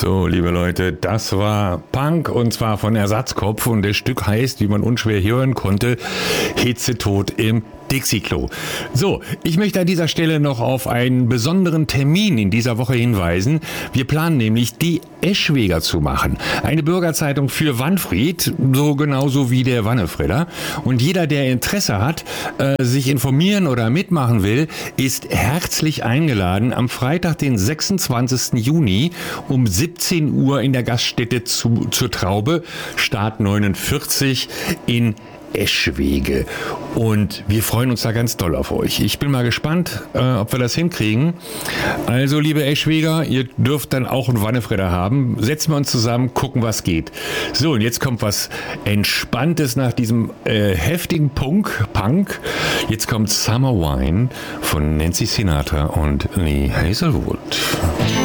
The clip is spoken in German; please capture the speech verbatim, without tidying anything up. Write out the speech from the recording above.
So, liebe Leute, das war Punk und zwar von Ersatzkopf und das Stück heißt, wie man unschwer hören konnte, Hitzetod im Dixie-Klo. So, ich möchte an dieser Stelle noch auf einen besonderen Termin in dieser Woche hinweisen. Wir planen nämlich die Eschweger zu machen. Eine Bürgerzeitung für Wanfried, so genauso wie der Wannefredder. Und jeder, der Interesse hat, äh, sich informieren oder mitmachen will, ist herzlich eingeladen, am Freitag, den sechsundzwanzigsten Juni um siebzehn Uhr in der Gaststätte zu, zur Traube, Start neunundvierzig in Eschwege. Und wir freuen uns da ganz doll auf euch. Ich bin mal gespannt, äh, ob wir das hinkriegen. Also, liebe Eschweger, ihr dürft dann auch einen Wannefredder haben. Setzen wir uns zusammen, gucken, was geht. So, und jetzt kommt was Entspanntes nach diesem äh, heftigen Punk, Punk. Jetzt kommt Summer Wine von Nancy Sinatra und Lee Hazelwood.